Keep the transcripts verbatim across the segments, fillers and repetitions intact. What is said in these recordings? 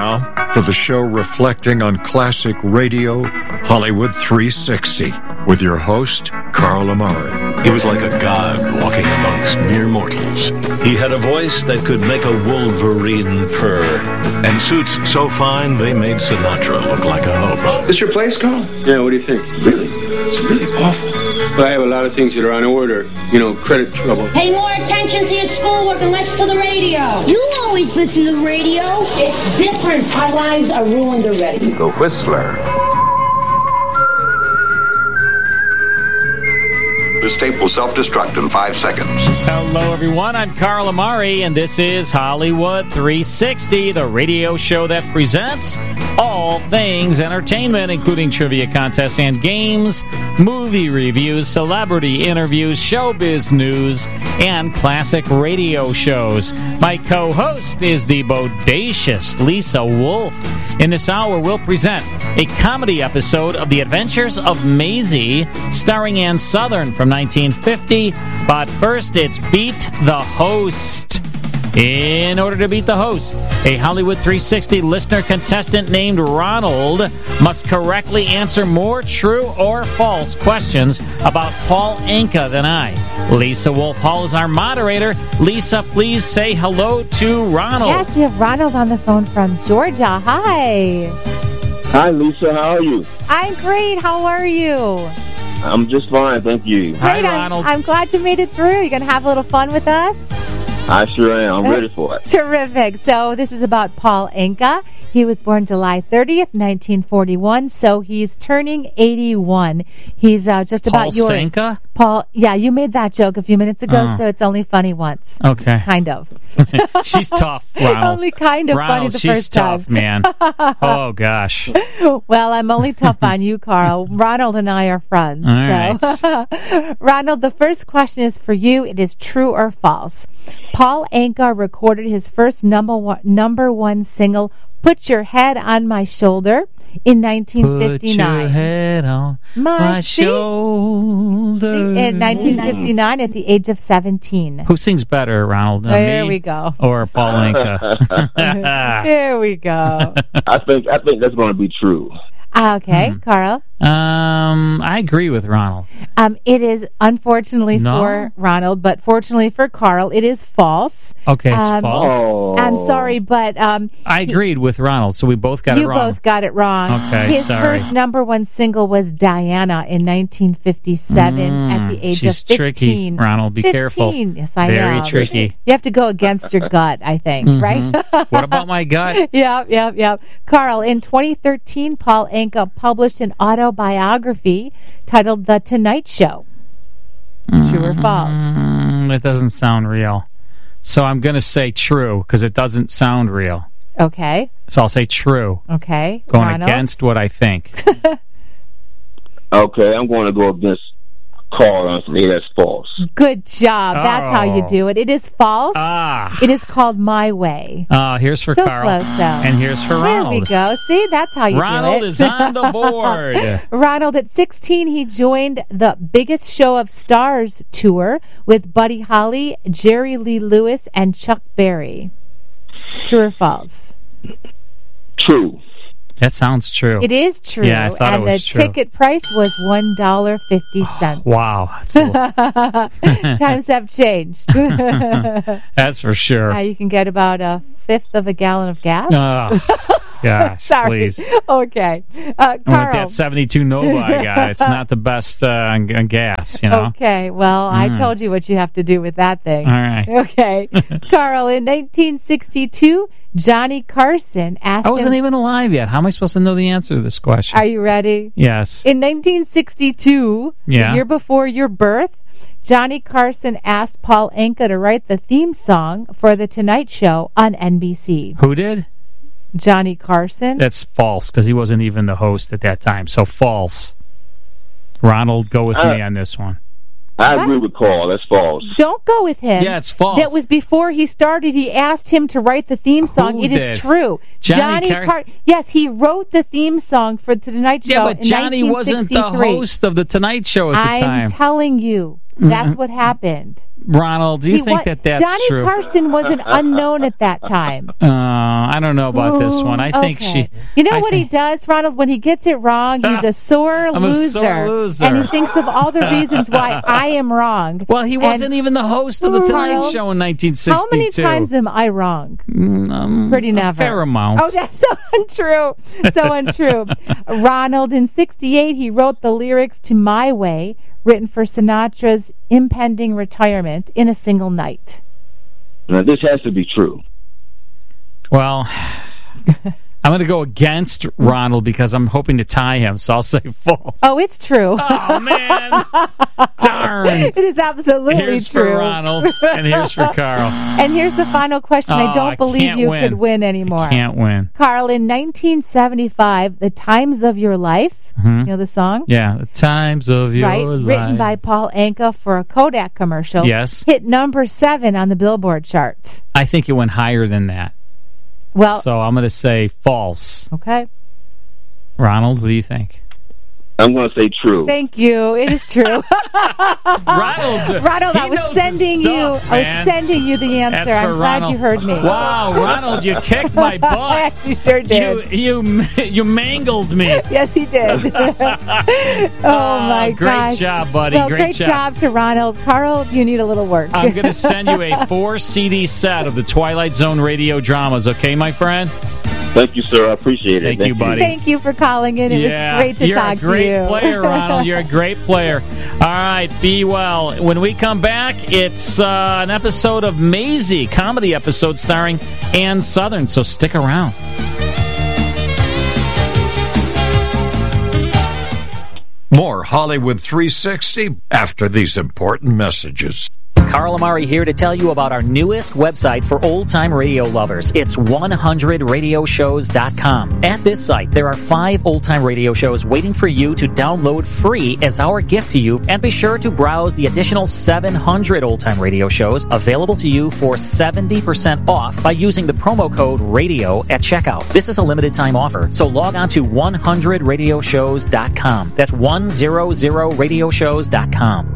now for the show reflecting on classic radio, Hollywood three sixty, with your host, Carl Amari. He was like a god walking amongst mere mortals. He had a voice that could make a wolverine purr, and suits so fine they made Sinatra look like a hobo. This your place, Carl? Yeah, what do you think? Really? It's really awful. But I have a lot of things that are on order. You know, credit trouble. Pay more attention to your schoolwork and less to the radio. You always listen to the radio. It's different. Our lives are ruined already. The Whistler. This tape will self-destruct in five seconds. Hello, everyone. I'm Carl Amari, and this is Hollywood three sixty, the radio show that presents all things entertainment, including trivia contests and games, movie reviews, celebrity interviews, showbiz news, and classic radio shows. My co-host is the bodacious Lisa Wolf. In this hour, we'll present a comedy episode of The Adventures of Maisie, starring Ann Southern from nineteen fifty. But first, it's Beat the Host. In order to beat the host, a Hollywood three sixty listener contestant named Ronald must correctly answer more true or false questions about Paul Anka than I. Lisa Wolf Hall is our moderator. Lisa, please say hello to Ronald. Yes, we have Ronald on the phone from Georgia. Hi. Hi, Lisa. How are you? I'm great. How are you? I'm just fine, thank you. Hi, Great. Ronald. I'm, I'm glad you made it through. You're going to have a little fun with us? I sure am. I'm ready for it. Terrific. So this is about Paul Anka. He was born July thirtieth, nineteen forty-one, so he's turning eighty-one. He's uh, just Paul about your... Sanka? Paul, yeah, you made that joke a few minutes ago, Oh. so it's only funny once. Okay. Kind of. She's tough, Ronald. Only kind of Ronald, funny the she's first tough, time. man. Oh, gosh. Well, I'm only tough on you, Carl. Ronald and I are friends. All so. Ronald, the first question is for you. It is true or false. Paul Anka recorded his first number one, number one single, Put Your Head on My Shoulder, in nineteen fifty-nine. Put your head on my, my see? shoulder. In nineteen fifty-nine, at the age of seventeen. Who sings better, Ronald? Uh, There me we go. Or Paul Anka? There we go. I think I think that's going to be true. Ah, okay, Hmm. Carl. Um, I agree with Ronald. Um, it is unfortunately No? for Ronald, but fortunately for Carl, it is false. Okay, it's Um, false. Oh. I'm sorry, but um, I agreed with Ronald, so we both got you it wrong. both got it wrong. Okay, His sorry. first number one single was Diana in nineteen fifty-seven at the age She's of fifteen. tricky, Ronald. Be careful. fifteen. Yes, I Very know. tricky. You have to go against your gut, I think, right? What about my gut? Yep, yep, yep. Carl, in twenty thirteen, Paul Anka published an autobiography titled The Tonight Show. True or false? Mm, it doesn't sound real. So I'm going to say true, because it doesn't sound real. Okay, So I'll say true, okay. going Ronald? against what I think. Okay, I'm going to go against Carl and say that's false. Good job. That's how you Oh. do it. It is false. Ah. It is called My Way. Uh, here's for So Carl. close, though. And here's for There Ronald. we go. See, that's how you Ronald do it. is on the board. Ronald, at sixteen, he joined the Biggest Show of Stars tour with Buddy Holly, Jerry Lee Lewis, and Chuck Berry. True or false? True. That sounds true. It is true. Yeah, I thought it and was the true. ticket price was one dollar and fifty cents. Wow. That's, a lo- Times have changed. that's for sure. Now you can get about a fifth of a gallon of gas. Oh, gosh, Sorry. please. Okay. Uh, I want Carl. that seventy-two Nova I got. It's not the best uh, on, on gas, you know? Okay. Well, I Mm. told you what you have to do with that thing. All right. Okay. Carl, in nineteen sixty-two, Johnny Carson asked I wasn't him... even alive yet. How am I supposed to know the answer to this question? Are you ready? Yes. In nineteen sixty-two, Yeah. the year before your birth, Johnny Carson asked Paul Anka to write the theme song for The Tonight Show on N B C. Who did? Johnny Carson? That's false, because he wasn't even the host at that time. So false. Ronald, go with Uh, me on this one. I agree with Carl. That's false. Don't go with him. Yeah, it's false. That was before he started. He asked him to write the theme song. Who It is did? true. Johnny Car- Car- Yes, he wrote the theme song for The Tonight Show Yeah, but in Johnny wasn't the nineteen sixty-three. host of The Tonight Show at the I'm time. telling you, that's what happened. Ronald, do you He think wa- that that's Johnny true? Carson was an unknown at that time. Uh, I don't know about this one. I think okay. she... You know I what think, he does, Ronald? When he gets it wrong, he's a sore I'm loser. a sore loser. And he thinks of all the reasons why I am wrong. Well, he wasn't and, even the host of The Tonight Ronald, Show in nineteen sixty-two. How many times am I wrong? Um, Pretty never. A fair amount. Oh, that's so untrue. So untrue. Ronald, in sixty-eight, he wrote the lyrics to My Way, written for Sinatra's impending retirement, in a single night. Now, this has to be true. Well, I'm going to go against Ronald because I'm hoping to tie him, so I'll say false. Oh, it's true. Oh, man. Darn. It is absolutely here's true. Here's for Ronald, and here's for Carl. And here's the final question. Oh, I don't I believe you win. could win anymore. I can't win. Carl, in nineteen seventy-five, The Times of Your Life, Mm-hmm. you know the song? Yeah, The Times of Your right, Life. written by Paul Anka for a Kodak commercial. Yes. Hit number seven on the Billboard chart. I think it went higher than that. Well, so I'm going to say false. Okay. Ronald, what do you think? I'm going to say true. Thank you. It is true. Ronald, Ronald, I was sending stuff, you. man. I was sending you the answer. That's I'm for glad Ronald. you heard me. Wow, Ronald, you kicked my butt. I actually sure did. You you you mangled me. Yes, he did. oh my great gosh! Great job, buddy. Well, great, great job. job to Ronald. Carl, you need a little work. I'm going to send you a four C D set of the Twilight Zone radio dramas. Okay, my friend. Thank you, sir. I appreciate it. Thank, Thank you, buddy. Thank you for calling in. It yeah, was great to you're talk a great to you. player, Ronald. You're a great player. All right, be well. When we come back, it's uh, an episode of Maisie, comedy episode starring Ann Southern, so stick around. More Hollywood three sixty after these important messages. Carl Amari here to tell you about our newest website for old-time radio lovers. It's one hundred radio shows dot com. At this site, there are five old-time radio shows waiting for you to download free as our gift to you, and be sure to browse the additional seven hundred old-time radio shows available to you for seventy percent off by using the promo code RADIO at checkout. This is a limited-time offer, so log on to one hundred radio shows dot com. That's one hundred radio shows dot com.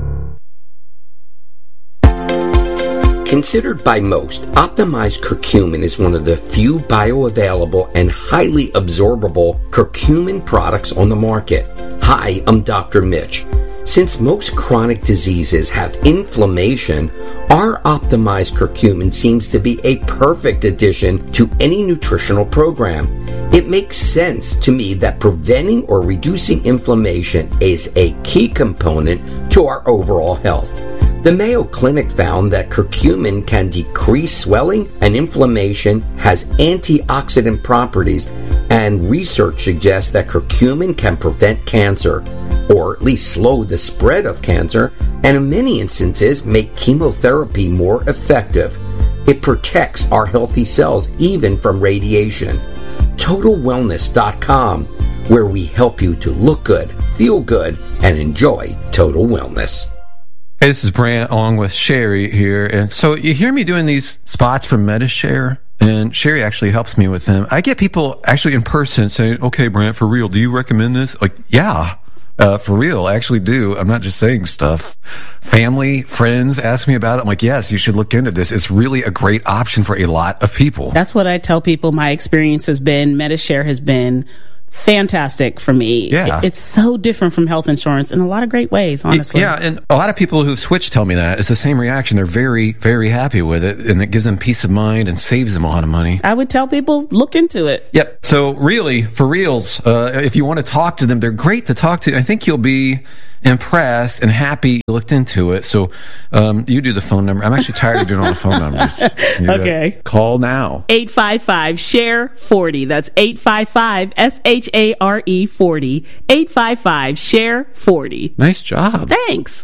Considered by most, optimized curcumin is one of the few bioavailable and highly absorbable curcumin products on the market. Hi, I'm Doctor Mitch. Since most chronic diseases have inflammation, our optimized curcumin seems to be a perfect addition to any nutritional program. It makes sense to me that preventing or reducing inflammation is a key component to our overall health. The Mayo Clinic found that curcumin can decrease swelling and inflammation, has antioxidant properties, and research suggests that curcumin can prevent cancer, or at least slow the spread of cancer, and in many instances make chemotherapy more effective. It protects our healthy cells even from radiation. Total Wellness dot com, where we help you to look good, feel good, and enjoy total wellness. Hey, this is Brant along with Sherry here. And so you hear me doing these spots for MediShare, and Sherry actually helps me with them. I get people actually in person saying, okay, Brant, for real, do you recommend this? Like, yeah, uh, for real, I actually do. I'm not just saying stuff. Family, friends ask me about it. I'm like, yes, you should look into this. It's really a great option for a lot of people. That's what I tell people my experience has been. MediShare has been fantastic for me. Yeah. It's so different from health insurance in a lot of great ways, honestly. Yeah, and a lot of people who've switched tell me that. It's the same reaction. They're very, very happy with it, and it gives them peace of mind and saves them a lot of money. I would tell people, look into it. Yep. So really, for reals, uh, if you want to talk to them, they're great to talk to. I think you'll be impressed and happy you looked into it. So um, you do the phone number. I'm actually tired of doing all the phone numbers. You Okay. gotta call now. eight five five, S H A R E, forty. That's eight five five, S H A R E, forty. eight five five, S H A R E, forty. Nice job. Thanks.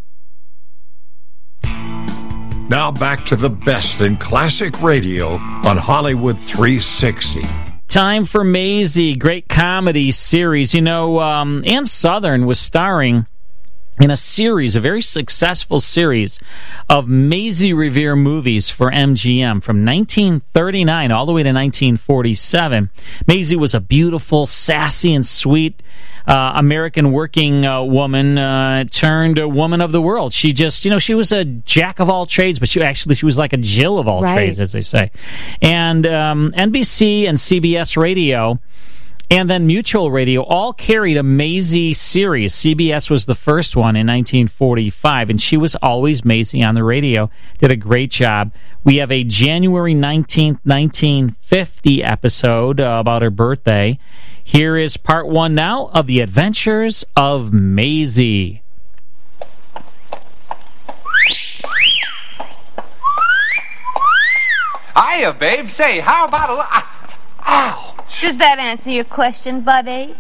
Now back to the best in classic radio on Hollywood three sixty. Time for Maisie, great comedy series. You know, um, Ann Southern was starring in a series, a very successful series of Maisie Revere movies for M G M from nineteen thirty-nine all the way to nineteen forty-seven. Maisie was a beautiful, sassy, and sweet uh, American working uh, woman uh, turned a woman of the world. She just, you know, she was a jack of all trades, but she actually she was like a Jill of all right. trades, as they say. And um, N B C and C B S Radio and then Mutual Radio all carried a Maisie series. C B S was the first one in nineteen forty-five, and she was always Maisie on the radio. Did a great job. We have a January nineteenth, nineteen fifty episode uh, about her birthday. Here is part one now of The Adventures of Maisie. Hiya, babe. Say, how about a... Li- Ow! Does that answer your question, buddy?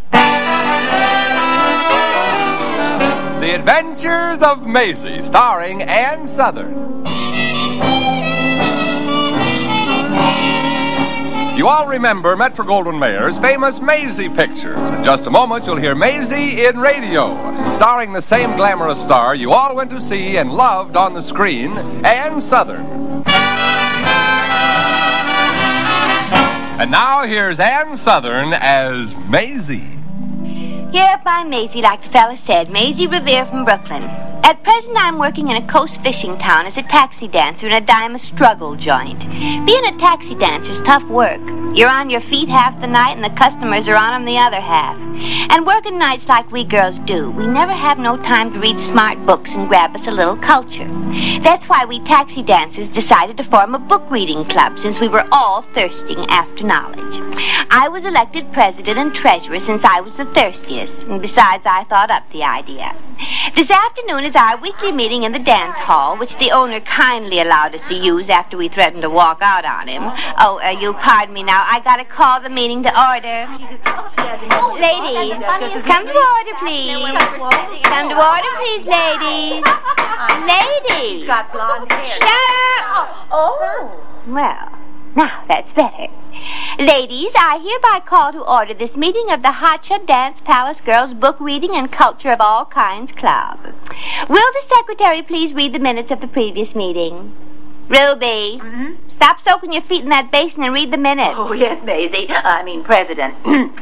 The Adventures of Maisie, starring Ann Sothern. You all remember Metro-Goldwyn-Mayer's famous Maisie pictures. In just a moment, you'll hear Maisie in radio, starring the same glamorous star you all went to see and loved on the screen, Ann Sothern. And now here's Ann Sothern as Maisie. Here by Maisie, like the fella said, Maisie Revere from Brooklyn. At present, I'm working in a coast fishing town as a taxi dancer in a dime a struggle joint. Being a taxi dancer's tough work. You're on your feet half the night and the customers are on them the other half. And working nights like we girls do, we never have no time to read smart books and grab us a little culture. That's why we taxi dancers decided to form a book reading club, since we were all thirsting after knowledge. I was elected president and treasurer since I was the thirstiest, and besides, I thought up the idea. This afternoon is our weekly meeting in the dance hall, which the owner kindly allowed us to use after we threatened to walk out on him. Oh, uh, you'll pardon me now. I gotta call the meeting to order. Ladies, come to order, please. Come to order, please, ladies. Ladies. Shut up. Oh. Well, now that's better. Ladies, I hereby call to order this meeting of the Hotcha Dance Palace Girls Book Reading and Culture of All Kinds Club. Will the secretary please read the minutes of the previous meeting? Ruby, mm-hmm. Stop soaking your feet in that basin and read the minutes. Oh, yes, Maisie. I mean, President.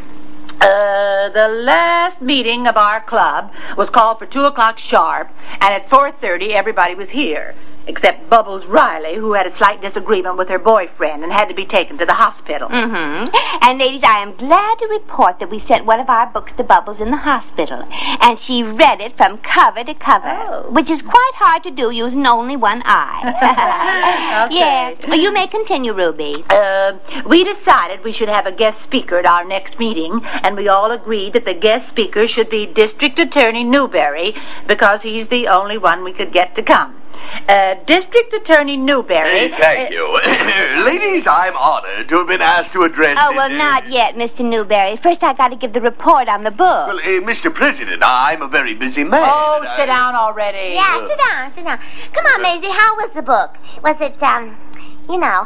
Uh, the last meeting of our club was called for two o'clock sharp, and at four thirty everybody was here, except Bubbles Riley, who had a slight disagreement with her boyfriend and had to be taken to the hospital. Mm-hmm. And ladies, I am glad to report that we sent one of our books to Bubbles in the hospital, and she read it from cover to cover, oh. which is quite hard to do using only one eye. Okay. Yeah, well, you may continue, Ruby. Uh, we decided we should have a guest speaker at our next meeting, and we all agreed that the guest speaker should be District Attorney Newberry, because he's the only one we could get to come. Uh, District Attorney Newberry... Hey, thank uh, you. Ladies, I'm honored to have been asked to address Oh, this, well, uh, not yet, Mister Newberry. First, I got to give the report on the book. Well, uh, Mister President, I'm a very busy man. Oh, sit I... down already. Yeah, uh, sit down, sit down. Come on, Maisie, how was the book? Was it, um... You know.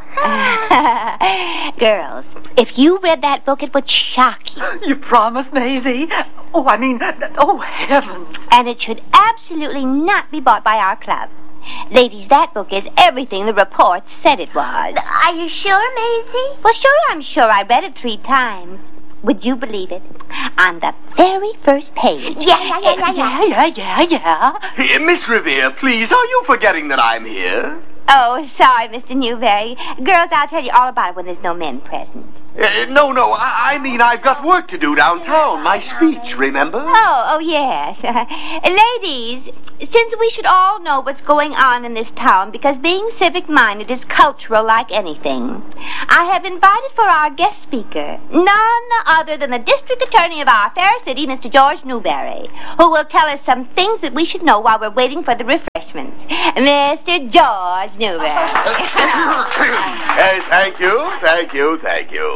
Girls, if you read that book, it would shock you. You promise, Maisie? Oh, I mean, oh, heavens. And it should absolutely not be bought by our club. Ladies, that book is everything the report said it was. Are you sure, Maisie? Well, sure, I'm sure. I read it three times. Would you believe it? On the very first page. Yeah, yeah, yeah, yeah, yeah, yeah, yeah, yeah. Uh, Miss Revere, please, are you forgetting that I'm here? Oh, sorry, Mister Newberry. Girls, I'll tell you all about it when there's no men present. Uh, no, no, I, I mean I've got work to do downtown. My speech, remember? Oh, oh, yes. Ladies, since we should all know what's going on in this town, because being civic-minded is cultural like anything, I have invited for our guest speaker none other than the district attorney of our fair city, Mister George Newberry, who will tell us some things that we should know while we're waiting for the refreshments. Mister George Newberry. Yes, thank you, thank you, thank you.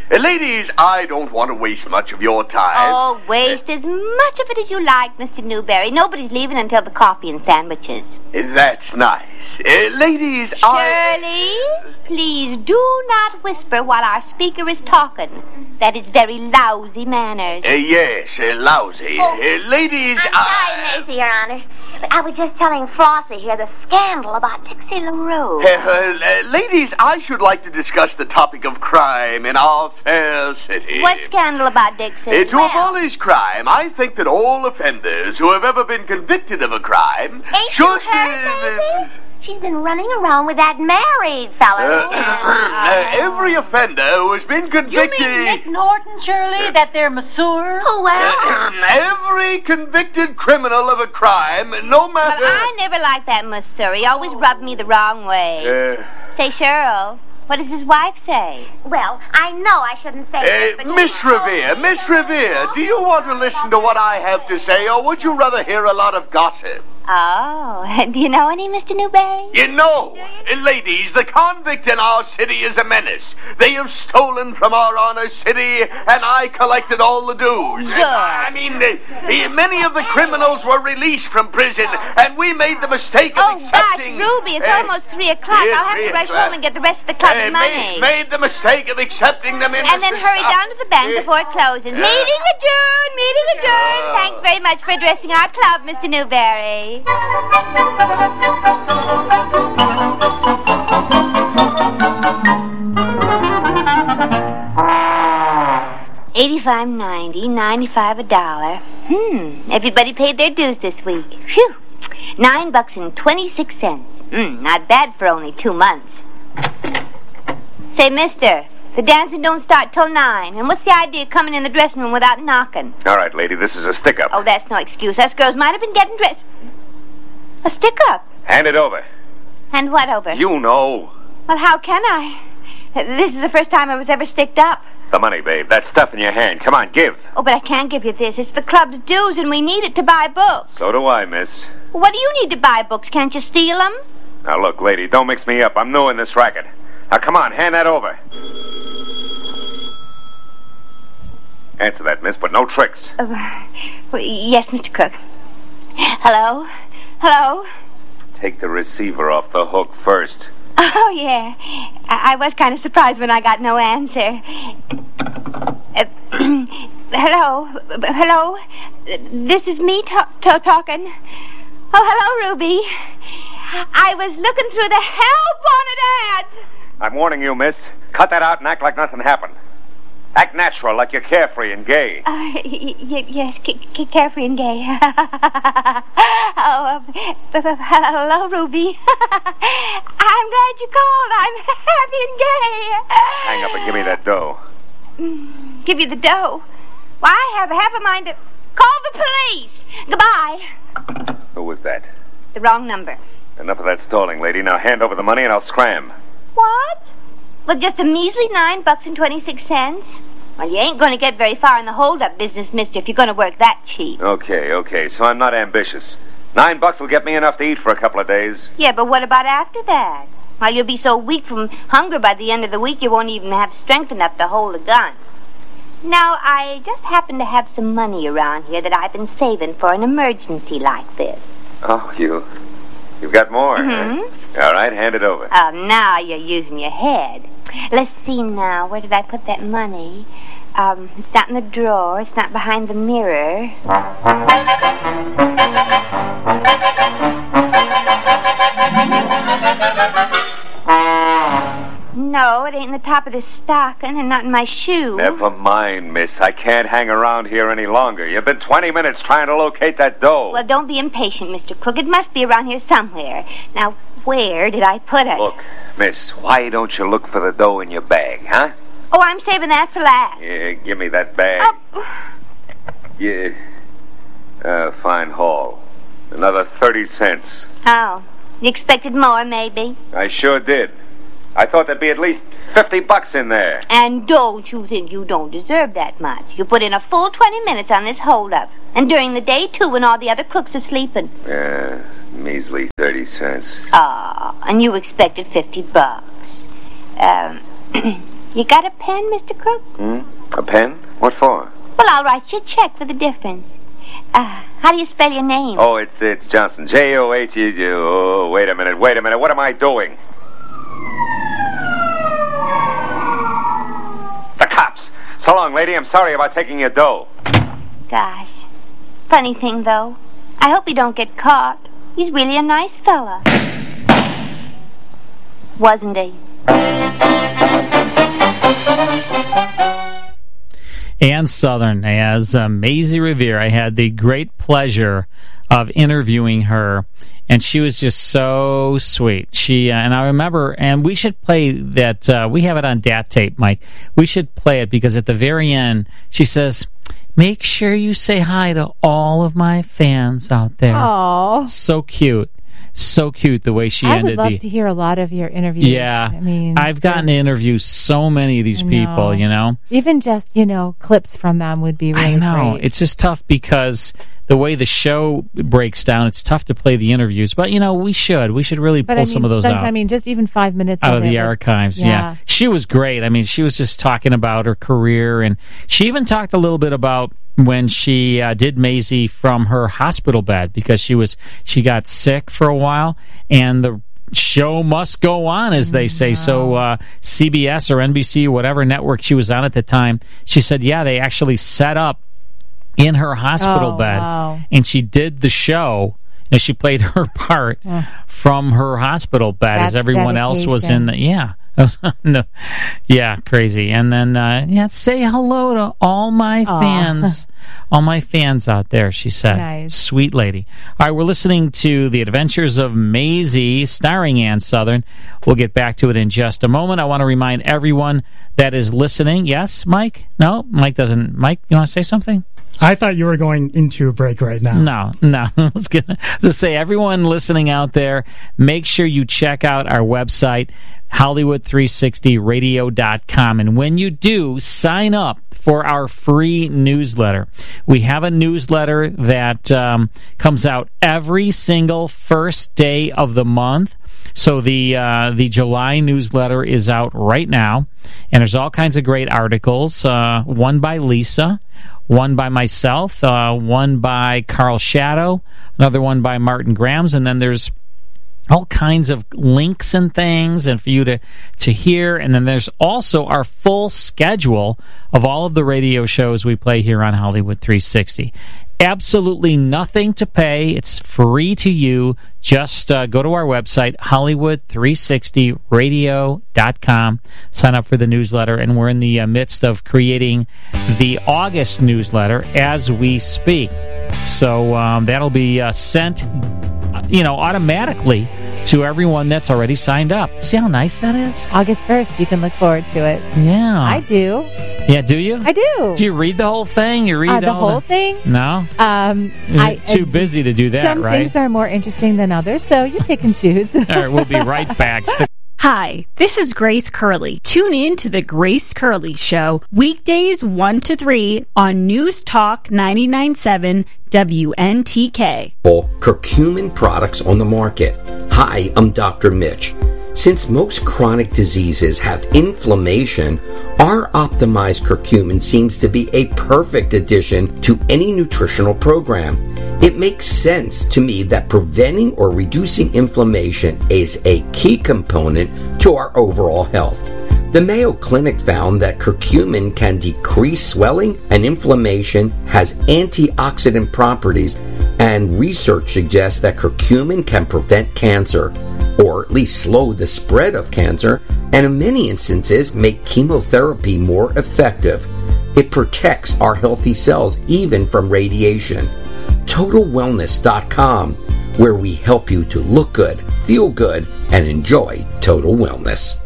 Uh, ladies, I don't want to waste much of your time. Oh, waste as much of it as you like, Mister Newberry. Nobody's leaving until the coffee and sandwiches. Uh, that's nice. Uh, ladies, Shirley, I... please do not whisper while our speaker is talking. That is very lousy manners. Uh, yes, uh, lousy. Oh, uh, ladies, I'm I... sorry, Maisie, Your Honor. But I was just telling Flossie here the scandal about Dixie LaRue. Uh, uh, uh, ladies, I should like to discuss the topic of crime in our fair city. What scandal about Dixie? Uh, to well, abolish crime, I think that all offenders who have ever been convicted of a crime Ain't should... you heard, Maisie? She's been running around with that married fella. Uh, uh, every offender who has been convicted... You mean Nick Norton, Shirley? That there masseur? Oh, well... Uh, every convicted criminal of a crime, no matter... Well, I never liked that masseur. He always rubbed me the wrong way. Uh, Say, Cheryl, what does his wife say? Well, I know I shouldn't say this, uh, but... Miss Revere, Miss Revere, do you want to listen to what I have to say, or would you rather hear a lot of gossip? Oh, do you know any, Mister Newberry? You know, ladies, the convict in our city is a menace. They have stolen from our honor city, and I collected all the dues. Good. I mean, uh, many of the criminals were released from prison, and we made the mistake of oh, accepting... Oh, gosh, Ruby, it's uh, almost three o'clock. yes, I'll have to rush o'clock. home and get the rest of the club's uh, money. Made, made the mistake of accepting them into And then hurry society. down to the bank before it closes. Uh, meeting adjourned, meeting adjourned. Uh, Thanks very much for addressing our club, Mister Newberry. Eighty-five ninety, ninety-five a dollar. Hmm. Everybody paid their dues this week. Phew. Nine bucks and twenty-six cents. Hmm. Not bad for only two months. Say, mister, the dancing don't start till nine. And what's the idea of coming in the dressing room without knocking? All right, lady, this is a stick-up. Oh, that's no excuse. Us girls might have been getting dressed. A stick-up? Hand it over. And what over? You know. Well, how can I? This is the first time I was ever sticked up. The money, babe. That stuff in your hand. Come on, give. Oh, but I can't give you this. It's the club's dues, and we need it to buy books. So do I, miss. What do you need to buy books? Can't you steal them? Now, look, lady, don't mix me up. I'm new in this racket. Now, come on, hand that over. Answer that, miss, but no tricks. Uh, yes, Mister Cook. Hello? Hello? Take the receiver off the hook first. Oh, yeah. I, I was kind of surprised when I got no answer. Uh, hello? Hello? This is me ta- ta- talking. Oh, hello, Ruby. I was looking through the help wanted ads. I'm warning you, miss. Cut that out and act like nothing happened. Act natural, like you're carefree and gay. Uh, y- y- yes, c- c- carefree and gay. oh, um, hello, Ruby. I'm glad you called. I'm happy and gay. Hang up and give me that dough. Give you the dough? Why, I have half a mind to call the police. Goodbye. Who was that? The wrong number. Enough of that stalling, lady. Now hand over the money and I'll scram. What? Well, just a measly nine bucks and twenty-six cents. Well, you ain't going to get very far in the hold-up business, mister, if you're going to work that cheap. Okay, okay, so I'm not ambitious. Nine bucks will get me enough to eat for a couple of days. Yeah, but what about after that? Well, you'll be so weak from hunger by the end of the week you won't even have strength enough to hold a gun. Now, I just happen to have some money around here that I've been saving for an emergency like this. Oh, you... You've got more, Mm-hmm. huh? All right, hand it over. Oh, now you're using your head. Let's see now. Where did I put that money? Um, it's not in the drawer. It's not behind the mirror. No, it ain't in the top of this stocking and not in my shoe. Never mind, miss. I can't hang around here any longer. You've been twenty minutes trying to locate that dough. Well, don't be impatient, Mister Cook. It must be around here somewhere. Now, where did I put it? Look, miss, why don't you look for the dough in your bag, huh? Oh, I'm saving that for last. Yeah, give me that bag. Oh. Yeah. Uh, fine haul. Another thirty cents. Oh, you expected more, maybe? I sure did. I thought there'd be at least fifty bucks in there. And don't you think you don't deserve that much? You put in a full twenty minutes on this hold-up. And during the day, too, when all the other crooks are sleeping. Yeah, measly thirty cents. Ah, and you expected fifty bucks. Um, You got a pen, Mister Crook? Hmm? A pen? What for? Well, I'll write you a check for the difference. Uh, how do you spell your name? Oh, it's it's Johnson. J O H E. Oh, wait a minute, wait a minute. What am I doing? The cops. So long, lady. I'm sorry about taking your dough. Gosh. Funny thing, though. I hope he don't get caught. He's really a nice fella. Wasn't he? Ann Sothern as uh, Maisie Revere. I had the great pleasure of interviewing her, and she was just so sweet. She uh, and I remember, and we should play that. Uh, we have it on dat tape, Mike. We should play it because at the very end, she says, "Make sure you say hi to all of my fans out there." Oh, so cute. So cute the way she I ended. would love the, to hear a lot of your interviews. Yeah, I mean, I've gotten to interview so many of these I people. know. You know, even just you know clips from them would be really I know great. it's just tough because the way the show breaks down, it's tough to play the interviews. But you know, we should we should really But pull I mean, some of those that's- out. I mean, just even five minutes out of of it the would- archives. Yeah. yeah. She was great. I mean, she was just talking about her career, and she even talked a little bit about when she uh, did Maisie from her hospital bed because she was she got sick for a while, and the show must go on, as they say. So uh, C B S or N B C, whatever network she was on at the time, she said, yeah, they actually set up in her hospital Oh, bed, wow. and she did the show. And she played her part Yeah. from her hospital bed That's as everyone else was in the yeah. no, yeah, crazy. And then uh, yeah, say hello to all my Aw. fans, all my fans out there. She said, Nice. "Sweet lady." All right, we're listening to The Adventures of Maisie, starring Ann Sothern. We'll get back to it in just a moment. I want to remind everyone that is listening. Yes, Mike? No, Mike doesn't. Mike, you want to say something? I thought you were going into a break right now. No, no. Let's get to say, everyone listening out there, make sure you check out our website, Hollywood three sixty radio dot com. And when you do, sign up for our free newsletter. We have a newsletter that um, comes out every single first day of the month. So the uh, the July newsletter is out right now, and there's all kinds of great articles. Uh, one by Lisa, one by myself, uh, one by Carl Shadow, another one by Martin Grams, and then there's all kinds of links and things and for you to, to hear. And then there's also our full schedule of all of the radio shows we play here on Hollywood three sixty. Absolutely nothing to pay. It's free to you. Just uh, go to our website, Hollywood three sixty radio dot com. Sign up for the newsletter, and we're in the uh, midst of creating the August newsletter as we speak. So um, that'll be uh, sent, you know, automatically to everyone that's already signed up. See how nice that is? August first, you can look forward to it. Yeah. I do. Yeah, do you? I do. Do you read the whole thing? You read Uh, the all whole thing? No? Um, You're I, too uh, busy to do that, some right? things are more interesting than others, so you pick and choose. All right, we'll be right back. Stick- Hi, this is Grace Curley. Tune in to The Grace Curley Show, weekdays one to three on News Talk ninety-nine point seven W N T K. Curcumin products on the market. Hi, I'm Doctor Mitch. Since most chronic diseases have inflammation, our optimized curcumin seems to be a perfect addition to any nutritional program. It makes sense to me that preventing or reducing inflammation is a key component to our overall health. The Mayo Clinic found that curcumin can decrease swelling and inflammation, has antioxidant properties, and research suggests that curcumin can prevent cancer, or at least slow the spread of cancer, and in many instances make chemotherapy more effective. It protects our healthy cells even from radiation. Total Wellness dot com, where we help you to look good, feel good, and enjoy total wellness.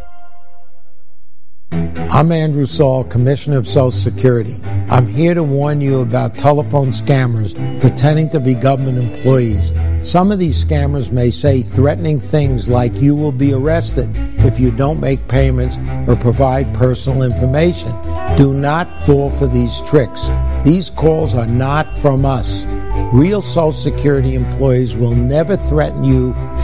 I'm Andrew Saul, Commissioner of Social Security. I'm here to warn you about telephone scammers pretending to be government employees. Some of these scammers may say threatening things like you will be arrested if you don't make payments or provide personal information. Do not fall for these tricks. These calls are not from us. Real Social Security employees will never threaten you